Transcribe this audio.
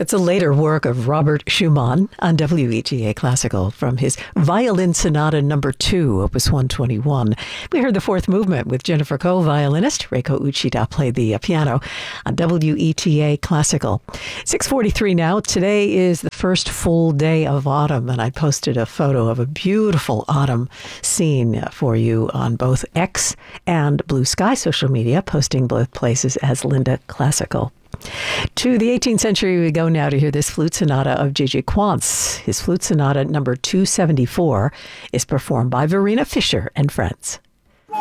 It's a later work of Robert Schumann on WETA Classical from his Violin Sonata No. 2, Opus 121. We heard the fourth movement with Jennifer Koh, violinist. Reiko Uchida played the piano on WETA Classical. 6:43 now. Today is the first full day of autumn, and I posted a photo of a beautiful autumn scene for you on both X and Blue Sky social media, posting both places as Linda Classical. To the 18th century we go now to hear this flute sonata of J.J. Quantz. His flute sonata number 274 is performed by Verena Fischer and friends.